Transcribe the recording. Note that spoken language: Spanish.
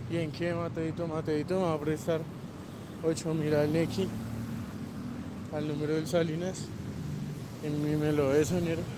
¿Y en qué, Mateito? Mateito me va a prestar 8.000 al Nequi, al número del Salinas. En mí me lo es, soñero.